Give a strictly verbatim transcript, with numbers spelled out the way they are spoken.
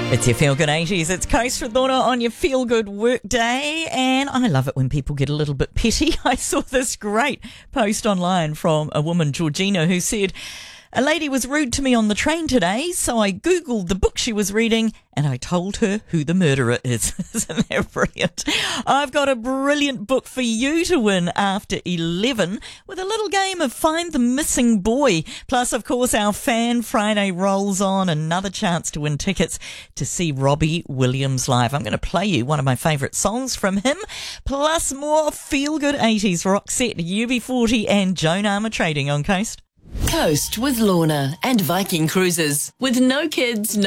It's your Feel Good eighties. It's Coast with Lorna on your Feel Good work day. And I love it when people get a little bit petty. I saw this great post online from a woman, Georgina, who said, "A lady was rude to me on the train today, so I Googled the book she was reading and I told her who the murderer is." Isn't that brilliant? I've got a brilliant book for you to win after eleven with a little game of Find the Missing Boy. Plus, of course, our Fan Friday rolls on. Another chance to win tickets to see Robbie Williams live. I'm going to play you one of my favourite songs from him, plus more Feel Good eighties Roxette, U B forty and Joan Armour Trading on Coast. Coast with Lorna and Viking Cruises. With no kids,